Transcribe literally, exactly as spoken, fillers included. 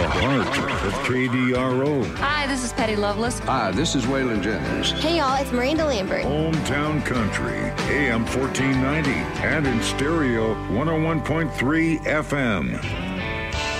The heart of K D R O. Hi, this is Patty Loveless. Hi, this is Waylon Jennings. Hey, y'all, it's Miranda Lambert. Hometown Country, A M fourteen ninety, and in stereo, one oh one point three F M.